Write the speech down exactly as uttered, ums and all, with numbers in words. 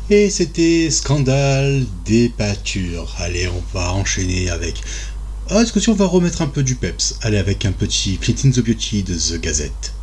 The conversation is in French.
Et c'était Scandale des pâtures. Allez, on va enchaîner avec... Ah, est-ce que si on va remettre un peu du peps? Allez, avec un petit Clean the Beauty de The Gazette.